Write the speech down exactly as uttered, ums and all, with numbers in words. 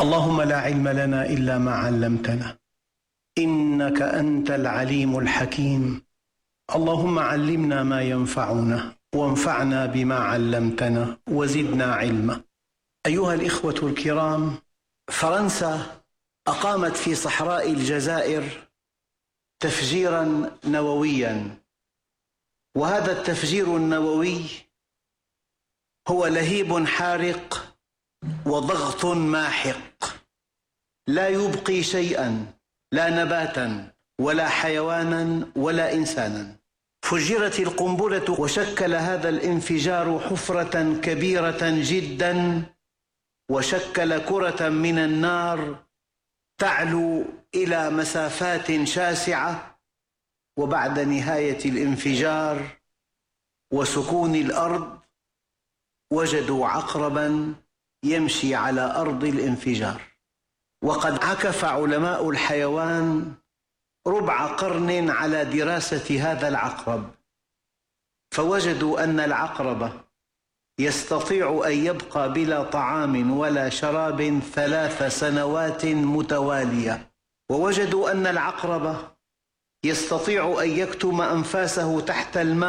اللهم لا علم لنا إلا ما علمتنا إنك أنت العليم الحكيم. اللهم علمنا ما ينفعنا وانفعنا بما علمتنا وزدنا علما. أيها الإخوة الكرام، فرنسا أقامت في صحراء الجزائر تفجيرا نوويا، وهذا التفجير النووي هو لهيب حارق وضغط ماحق لا يبقي شيئا، لا نباتا ولا حيوانا ولا إنسانا. فجرت القنبلة وشكل هذا الانفجار حفرة كبيرة جدا، وشكل كرة من النار تعلو إلى مسافات شاسعة. وبعد نهاية الانفجار وسكون الأرض وجدوا عقربا يمشي على أرض الانفجار، وقد عكف علماء الحيوان ربع قرن على دراسة هذا العقرب، فوجدوا أن العقرب يستطيع أن يبقى بلا طعام ولا شراب ثلاث سنوات متوالية، ووجدوا أن العقرب يستطيع أن يكتم أنفاسه تحت الماء